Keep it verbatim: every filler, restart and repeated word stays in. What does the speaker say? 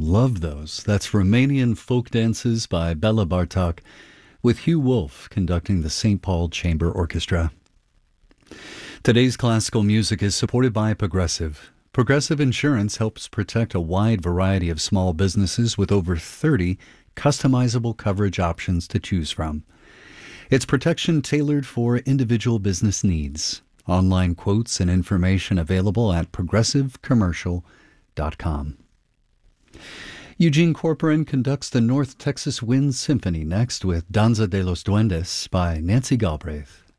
Love those. That's Romanian folk dances by Bela Bartok, with Hugh Wolf conducting the Saint Paul Chamber Orchestra. Today's classical music is supported by Progressive. Progressive Insurance helps protect a wide variety of small businesses with over thirty customizable coverage options to choose from. It's protection tailored for individual business needs. Online quotes and information available at progressive commercial dot com. Eugene Corporan conducts the North Texas Wind Symphony next with Danza de los Duendes by Nancy Galbraith.